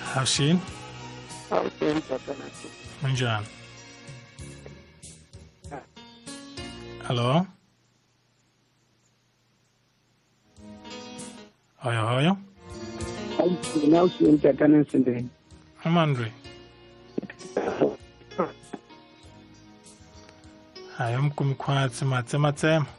Howshin? Manjan. Hello? Hoyo? Now she entertains in the I'm Andre. I am kumquat matematem.